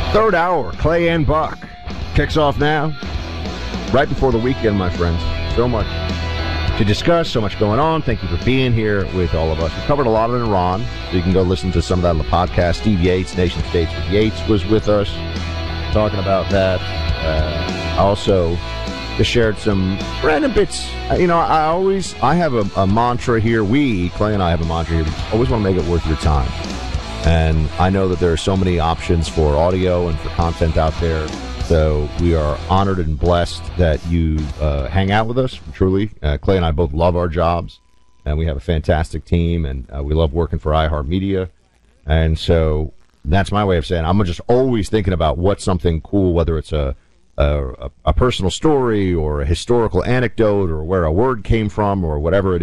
Third hour, Clay and Buck. Kicks off now. Right before the weekend, my friends. So much to discuss, so much going on. Thank you for being here with all of us. We covered a lot of Iran, so you can go listen to some of that on the podcast. Steve Yates, Nation States with Yates, was with us talking about that. Also, just shared some random bits. I have a mantra here. Clay and I have a mantra here. We always want to make it worth your time. And I know that there are so many options for audio and for content out there. So we are honored and blessed that you hang out with us, truly. Clay and I both love our jobs, and we have a fantastic team, and we love working for iHeartMedia. And so that's my way of saying I'm just always thinking about what's something cool, whether it's a personal story or a historical anecdote or where a word came from or whatever it is.